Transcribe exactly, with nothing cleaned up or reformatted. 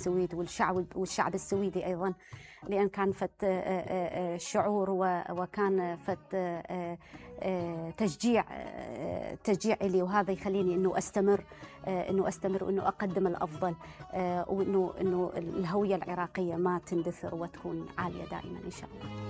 السويد والشعب والشعب السويدي أيضا، لأن كان فت شعور وكان فت تشجيع تشجيع لي، وهذا يخليني إنه أستمر إنه أستمر وإنه أقدم الأفضل، وإنه إنه الهوية العراقية ما تندثر وتكون عالية دائما إن شاء الله.